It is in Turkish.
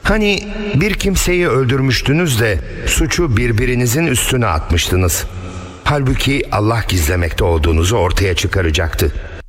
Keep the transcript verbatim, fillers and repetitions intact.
Hani bir kimseyi öldürmüştünüz de suçu birbirinizin üstüne atmıştınız. Halbuki Allah gizlemekte olduğunuzu ortaya çıkaracaktı.